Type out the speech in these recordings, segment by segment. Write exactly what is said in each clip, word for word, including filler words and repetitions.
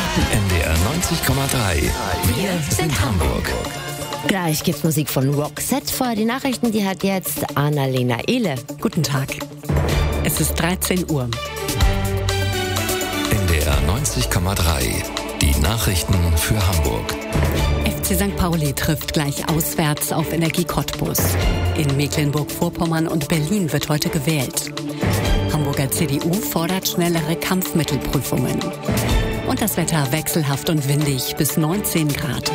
N D R neunzig Komma drei. Wir sind Hamburg. Gleich gibt's Musik von Roxette. Vorher die Nachrichten, die hat jetzt Annalena Ehle. Guten Tag. Es ist dreizehn Uhr. N D R neunzig Komma drei. Die Nachrichten für Hamburg. F C Sankt Pauli trifft gleich auswärts auf Energie Cottbus. In Mecklenburg-Vorpommern und Berlin wird heute gewählt. Hamburger C D U fordert schnellere Kampfmittelprüfungen. Und das Wetter wechselhaft und windig bis neunzehn Grad.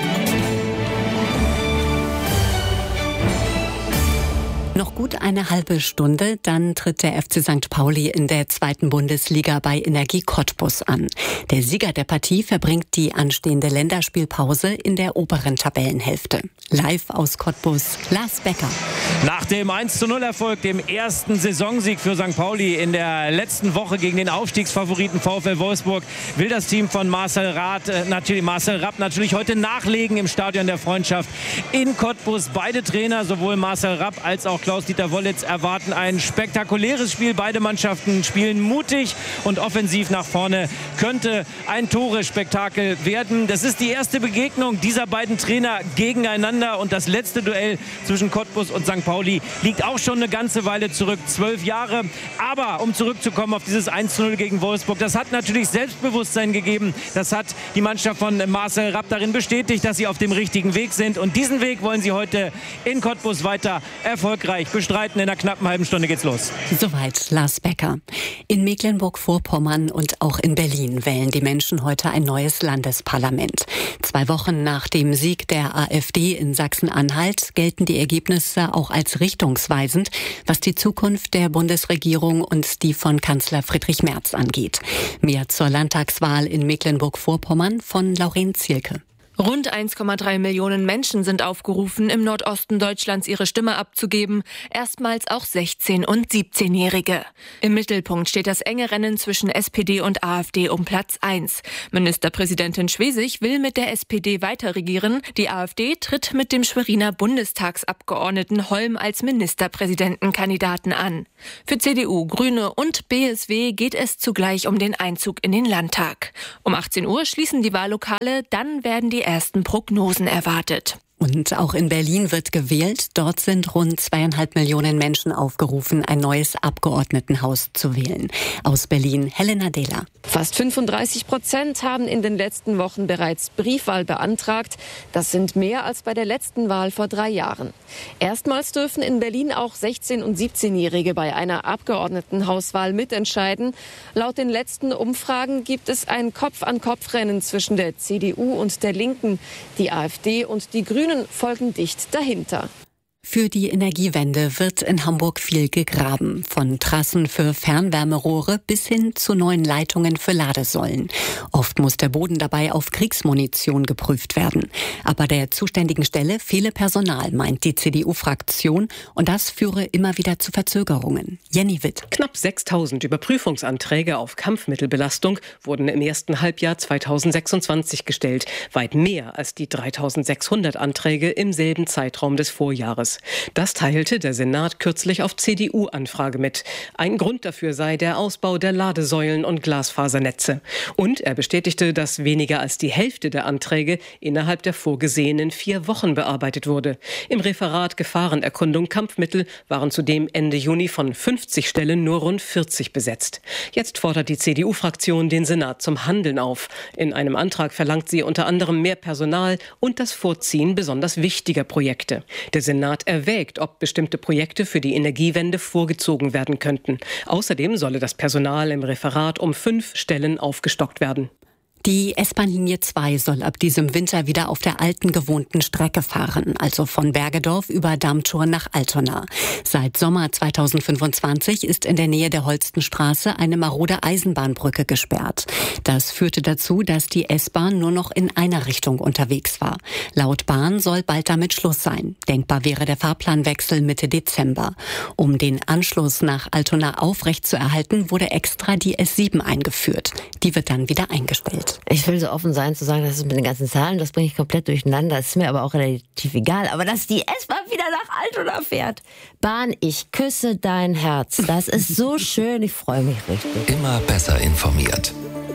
Noch gut eine halbe Stunde, dann tritt der F C Sankt Pauli in der zweiten Bundesliga bei Energie Cottbus an. Der Sieger der Partie verbringt die anstehende Länderspielpause in der oberen Tabellenhälfte. Live aus Cottbus, Lars Becker. Nach dem eins zu null Erfolg, dem ersten Saisonsieg für Sankt Pauli in der letzten Woche gegen den Aufstiegsfavoriten VfL Wolfsburg, will das Team von Marcel Rath, äh, natürlich Marcel Rapp natürlich heute nachlegen im Stadion der Freundschaft in Cottbus. Beide Trainer, sowohl Marcel Rapp als auch Klaus-Dieter Wollitz, erwarten ein spektakuläres Spiel. Beide Mannschaften spielen mutig und offensiv nach vorne. Könnte ein Tore-Spektakel werden. Das ist die erste Begegnung dieser beiden Trainer gegeneinander und das letzte Duell zwischen Cottbus und Sankt Pauli liegt auch schon eine ganze Weile zurück, zwölf Jahre. Aber um zurückzukommen auf dieses eins zu null gegen Wolfsburg, das hat natürlich Selbstbewusstsein gegeben. Das hat die Mannschaft von Marcel Rapp darin bestätigt, dass sie auf dem richtigen Weg sind. Und diesen Weg wollen sie heute in Cottbus weiter erfolgreich bestreiten. In einer knappen halben Stunde geht's los. Soweit Lars Becker. In Mecklenburg-Vorpommern und auch in Berlin wählen die Menschen heute ein neues Landesparlament. Zwei Wochen nach dem Sieg der AfD in Sachsen-Anhalt gelten die Ergebnisse auch als richtungsweisend, was die Zukunft der Bundesregierung und die von Kanzler Friedrich Merz angeht. Mehr zur Landtagswahl in Mecklenburg-Vorpommern von Lauren Zielke. Rund eins Komma drei Millionen Menschen sind aufgerufen, im Nordosten Deutschlands ihre Stimme abzugeben, erstmals auch sechzehn- und siebzehnjährige. Im Mittelpunkt steht das enge Rennen zwischen S P D und AfD um Platz eins. Ministerpräsidentin Schwesig will mit der S P D weiterregieren. Die AfD tritt mit dem Schweriner Bundestagsabgeordneten Holm als Ministerpräsidentenkandidaten an. Für C D U, Grüne und B S W geht es zugleich um den Einzug in den Landtag. Um achtzehn Uhr schließen die Wahllokale, dann werden die ersten Prognosen erwartet. Und auch in Berlin wird gewählt. Dort sind rund zweieinhalb Millionen Menschen aufgerufen, ein neues Abgeordnetenhaus zu wählen. Aus Berlin, Helena Dehler. Fast fünfunddreißig Prozent haben in den letzten Wochen bereits Briefwahl beantragt. Das sind mehr als bei der letzten Wahl vor drei Jahren. Erstmals dürfen in Berlin auch sechzehn- und siebzehnjährige bei einer Abgeordnetenhauswahl mitentscheiden. Laut den letzten Umfragen gibt es ein Kopf-an-Kopf-Rennen zwischen der C D U und der Linken. Die AfD und die Grünen folgen dicht dahinter. Für die Energiewende wird in Hamburg viel gegraben. Von Trassen für Fernwärmerohre bis hin zu neuen Leitungen für Ladesäulen. Oft muss der Boden dabei auf Kriegsmunition geprüft werden. Aber der zuständigen Stelle fehle Personal, meint die C D U-Fraktion. Und das führe immer wieder zu Verzögerungen. Jenny Witt. Knapp sechstausend Überprüfungsanträge auf Kampfmittelbelastung wurden im ersten Halbjahr zweitausendsechsundzwanzig gestellt. Weit mehr als die dreitausendsechshundert Anträge im selben Zeitraum des Vorjahres. Das teilte der Senat kürzlich auf C D U-Anfrage mit. Ein Grund dafür sei der Ausbau der Ladesäulen und Glasfasernetze. Und er bestätigte, dass weniger als die Hälfte der Anträge innerhalb der vorgesehenen vier Wochen bearbeitet wurde. Im Referat Gefahrenerkundung Kampfmittel waren zudem Ende Juni von fünfzig Stellen nur rund vierzig besetzt. Jetzt fordert die C D U-Fraktion den Senat zum Handeln auf. In einem Antrag verlangt sie unter anderem mehr Personal und das Vorziehen besonders wichtiger Projekte. Der Senat erwägt, ob bestimmte Projekte für die Energiewende vorgezogen werden könnten. Außerdem solle das Personal im Referat um fünf Stellen aufgestockt werden. Die S-Bahn-Linie zwei soll ab diesem Winter wieder auf der alten gewohnten Strecke fahren, also von Bergedorf über Dammtor nach Altona. Seit Sommer zweitausendfünfundzwanzig ist in der Nähe der Holstenstraße eine marode Eisenbahnbrücke gesperrt. Das führte dazu, dass die S-Bahn nur noch in einer Richtung unterwegs war. Laut Bahn soll bald damit Schluss sein. Denkbar wäre der Fahrplanwechsel Mitte Dezember. Um den Anschluss nach Altona aufrechtzuerhalten, wurde extra die S sieben eingeführt. Die wird dann wieder eingestellt. Ich will so offen sein zu sagen, das ist mit den ganzen Zahlen, das bringe ich komplett durcheinander. Das ist mir aber auch relativ egal. Aber dass die S-Bahn wieder nach Altona fährt. Bahn, ich küsse dein Herz. Das ist so schön. Ich freue mich richtig. Immer besser informiert.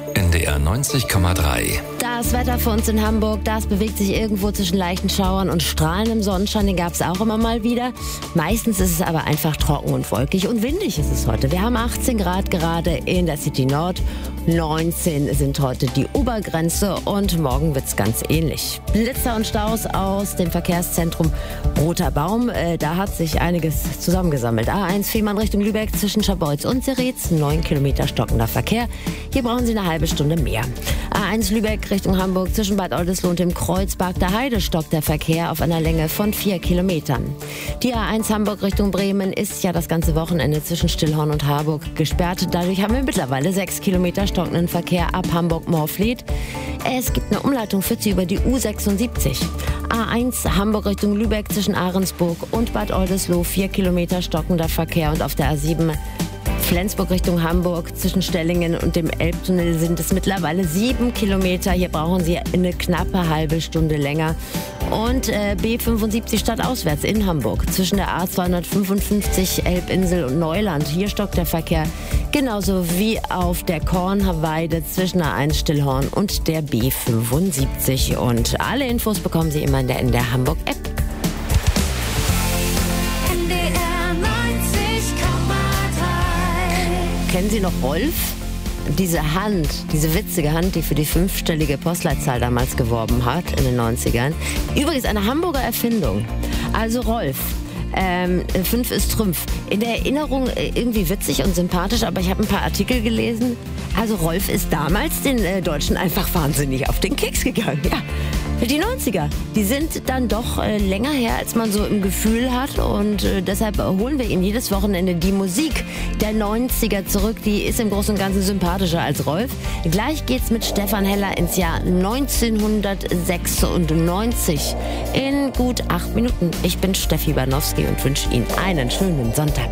N D R neunzig Komma drei. Das Wetter für uns in Hamburg, das bewegt sich irgendwo zwischen leichten Schauern und strahlendem Sonnenschein. Den gab es auch immer mal wieder. Meistens ist es aber einfach trocken und wolkig und windig ist es heute. Wir haben achtzehn Grad gerade in der City Nord. neunzehn sind heute die Obergrenze und morgen wird es ganz ähnlich. Blitzer und Staus aus dem Verkehrszentrum Roter Baum. Äh, da hat sich einiges zusammengesammelt. A eins Fehmarn Richtung Lübeck zwischen Scharbeutz und Zeretz. neun Kilometer stockender Verkehr. Hier brauchen Sie eine halbe Stunde mehr. A eins Lübeck Richtung Hamburg zwischen Bad Oldesloe und dem Kreuzberg der Heide stockt der Verkehr auf einer Länge von vier Kilometern. Die A eins Hamburg Richtung Bremen ist ja das ganze Wochenende zwischen Stillhorn und Harburg gesperrt. Dadurch haben wir mittlerweile sechs Kilometer stockenden Verkehr ab Hamburg-Morfleet. Es gibt eine Umleitung für Sie über die U sechsundsiebzig. A eins Hamburg Richtung Lübeck zwischen Ahrensburg und Bad Oldesloe vier Kilometer stockender Verkehr und auf der A sieben Flensburg Richtung Hamburg zwischen Stellingen und dem Elbtunnel sind es mittlerweile sieben Kilometer. Hier brauchen Sie eine knappe halbe Stunde länger. Und äh, B fünfundsiebzig stadtauswärts in Hamburg zwischen der A zweihundertfünfundfünfzig Elbinsel und Neuland. Hier stockt der Verkehr genauso wie auf der Kornweide zwischen A eins Stillhorn und der B fünfundsiebzig. Und alle Infos bekommen Sie immer in der, in der Hamburg-App. Kennen Sie noch Rolf? Diese Hand, diese witzige Hand, die für die fünfstellige Postleitzahl damals geworben hat in den neunzigern. Übrigens eine Hamburger Erfindung. Also Rolf. Ähm, fünf ist Trümpf. In der Erinnerung irgendwie witzig und sympathisch, aber ich habe ein paar Artikel gelesen. Also Rolf ist damals den äh, Deutschen einfach wahnsinnig auf den Keks gegangen. Ja. Die neunziger, die sind dann doch äh, länger her, als man so im Gefühl hat. Und äh, deshalb holen wir Ihnen jedes Wochenende die Musik der neunziger zurück. Die ist im Großen und Ganzen sympathischer als Rolf. Gleich geht's mit Stefan Heller ins Jahr neunzehnhundertsechsundneunzig. In gut acht Minuten. Ich bin Steffi Banowski und wünsche Ihnen einen schönen Sonntag.